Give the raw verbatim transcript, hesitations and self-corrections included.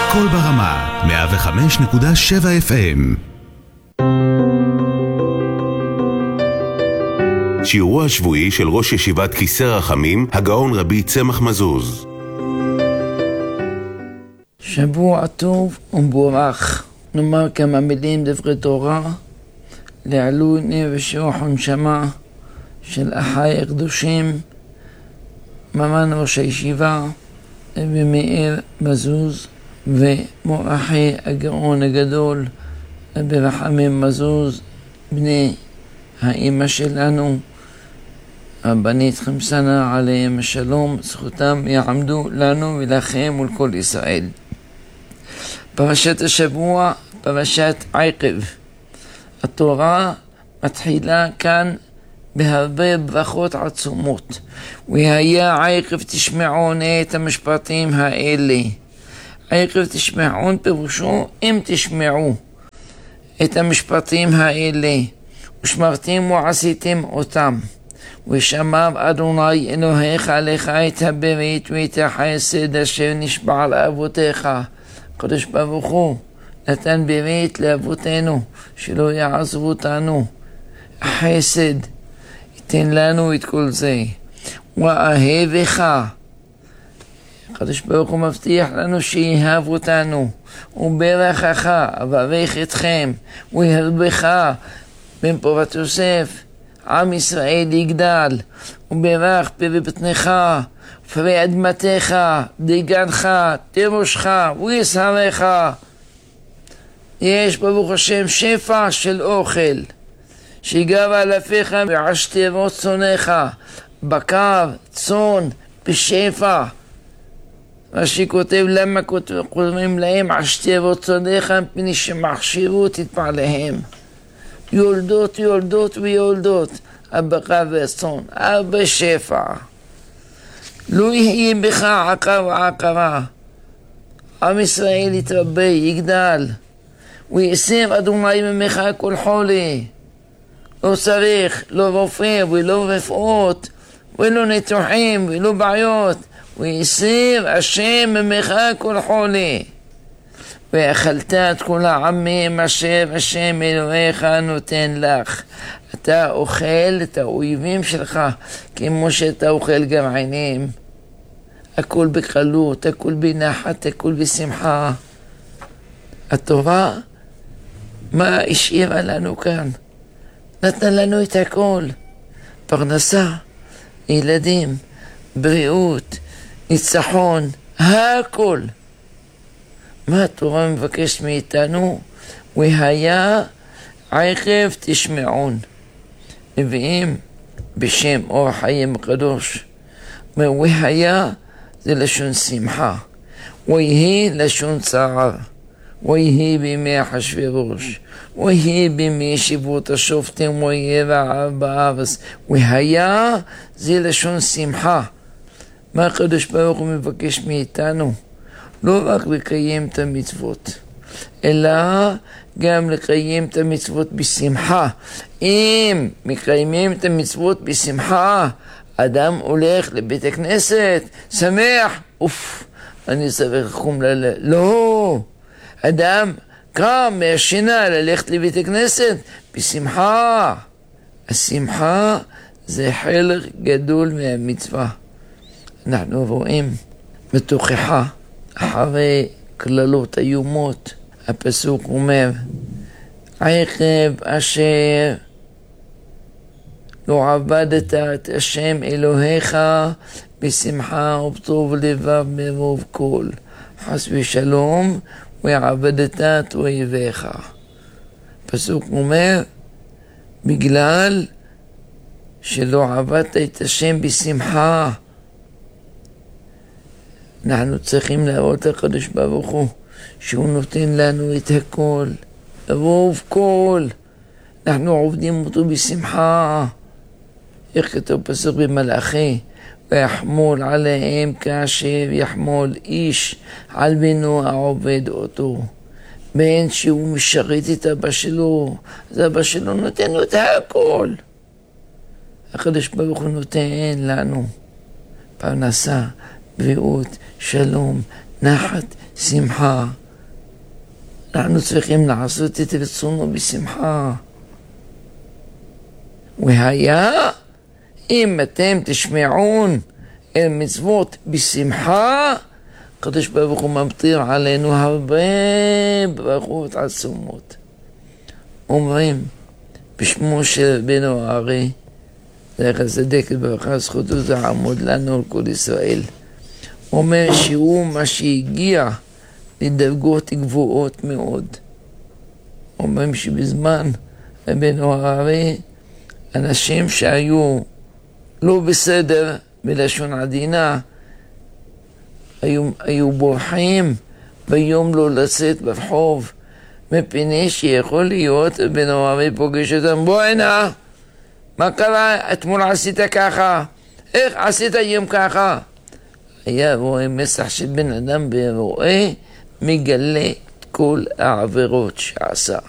קול ברמה, מאה וחמש נקודה שבע אף אם. שיעורו השבועי של ראש ישיבת כיסא רחמים, הגאון רבי צמח מזוז. שבוע טוב ומבורך. נאמר כמה מילים דברי תורה לעילוי נפש רוח ונשמה של אחי הקדושים מרן ראש הישיבה רבי מאיר מזוז ומורכי הגאון הגדול רבי רחמים מזוז, בני האמא שלנו הבנית חמסנה עליהם השלום, זכותם יעמדו לנו ולכם ולכל ישראל. פרשת השבוע, פרשת עקב. התורה מתחילה כאן בהרבה ברכות עצומות. והיה עקב תשמעון את המשפטים האלה. עקב תשמעון פירושו אם תשמעו את המשפטים האלה ושמרתם ועשיתם אותם. ושמר אדוני אלוהיך עליך את הברית ואת החסד אשר נשבע לאבותיך. הקדוש ברוך הוא נתן ברית לאבותינו שלא יעזבו אותנו. החסד ייתן לנו את כל זה. ואהבך, הקדוש ברוך הוא מבטיח לנו שיאהב אותנו. וברכך, אברך אתכם, וירבך בן פורת יוסף, עם ישראל יגדל. וברך פרי בטנך ופרי אדמתך, דגנך, תירושך וישרך. יש ברוך השם שפע של אוכל, שיגב אלפיך ועשתרות צונך, בקר, צאן, בשפע. רש"י כותב למה קוראים להם עשתרות צונך, מפני שמכשירו תתפע להם. יולדות יולדות ויולדות, הבקר והצאן, הרבה שפע. לא יהיה בך עקר ועקרה. עם ישראל יתרבה, יגדל. ויסר אדוני ממך כל חולי. לא צריך, לא רופא ולא רפואות, ולא ניתוחים ולא בעיות. ויסר השם ממך כל חולי. ואכלת את כל העמים אשר השם אלוהיך נותן לך. אתה אוכל את האויבים שלך כמו שאתה אוכל גרעינים. הכל בקלות, הכל בנחת, הכל בשמחה. התורה, מה השאירה לנו כאן? נתנה לנו את הכל. פרנסה, ילדים, בריאות, ניצחון, הכל. מה התורה מבקשת מאיתנו? והיה עקב תשמעון. נביאים בשם אור חיים הקדוש. והיה זה לשון שמחה. ויהי לשון צער. ויהי בימי אחשוורוש. ויהי בימי ישיבות השופטים ויהי רעב בארץ. והיה זה לשון שמחה. מה הקדוש ברוך הוא מבקש מאיתנו? לא רק לקיים את המצוות, אלא גם לקיים את המצוות בשמחה. אם מקיימים את המצוות בשמחה, אדם הולך לבית הכנסת, שמח, אוף, אני צריך חום ללכת. לא, אדם קם מהשינה ללכת לבית הכנסת בשמחה. השמחה זה חלק גדול מהמצווה. אנחנו רואים בתוכחה, אחרי כללות איומות, הפסוק אומר, עקב אשר לא עבדת את השם אלוהיך בשמחה ובטוב לבב מרוב כל, חס ושלום, ועבדת את אויביך. הפסוק אומר, בגלל שלא עבדת את השם בשמחה, אנחנו צריכים להראות לקדוש ברוך הוא שהוא נותן לנו את הכל, רוב כל. אנחנו עובדים אותו בשמחה. איך כתוב פסוק במלאכי, ויחמול עליהם כאשר יחמול איש על בנו העובד אותו. בין שהוא משרת את אבא שלו, אז אבא שלו נותן לו את הכל. הקדוש ברוך הוא נותן לנו פרנסה, בריאות, שלום, נחת, שמחה. אנחנו צריכים לעשות את רצונו בשמחה. והיה אם אתם תשמעון אל מצוות בשמחה, הקדוש ברוך הוא ממטיר עלינו הרבה ברכות עצומות. אומרים בשמו של רבנו הארי, זכר צדיק לברכה, זכותו תעמוד לנו על כל ישראל. אומר שהוא מה שהגיע לדרגות גבוהות מאוד. אומרים שבזמן רבנו הארי, אנשים שהיו לא בסדר בלשון עדינה, היו, היו בורחים ביום לא לצאת ברחוב, מפני שיכול להיות רבנו הארי פוגש אותם, בוא הנה, מה קרה? אתמול עשית ככה, איך עשית היום ככה? היה רואה מסך של בן אדם ורואה, מגלה את כל העבירות שעשה.